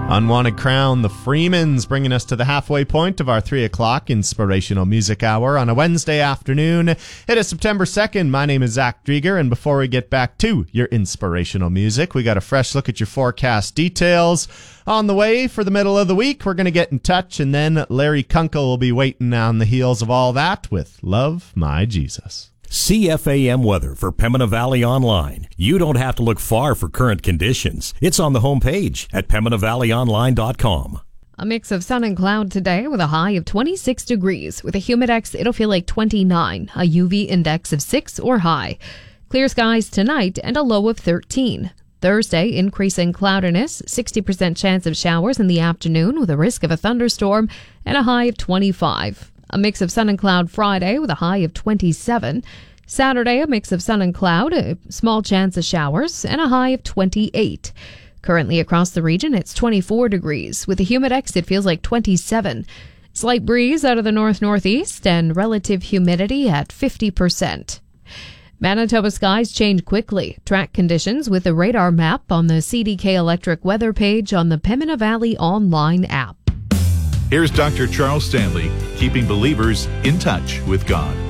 Unwanted Crown, the Freemans, bringing us to the halfway point of our 3 o'clock Inspirational Music Hour on a Wednesday afternoon. It is September 2nd. My name is Zach Drieger, and before we get back to your inspirational music, we got a fresh look at your forecast details. On the way for the middle of the week, we're going to get in touch, and then Larry Kunkel will be waiting on the heels of all that with Love My Jesus. CFAM weather for Pembina Valley Online. You don't have to look far for current conditions. It's on the homepage at PembinaValleyOnline.com. A mix of sun and cloud today with a high of 26 degrees. With a humidex, it'll feel like 29, a UV index of 6 or high. Clear skies tonight and a low of 13. Thursday, increasing cloudiness, 60% chance of showers in the afternoon with a risk of a thunderstorm and a high of 25. A mix of sun and cloud Friday with a high of 27. Saturday, a mix of sun and cloud, a small chance of showers, and a high of 28. Currently across the region, it's 24 degrees. With the humidex, it feels like 27. Slight breeze out of the north-northeast and relative humidity at 50%. Manitoba skies change quickly. Track conditions with the radar map on the CDK Electric weather page on the Pembina Valley Online app. Here's Dr. Charles Stanley, keeping believers in touch with God.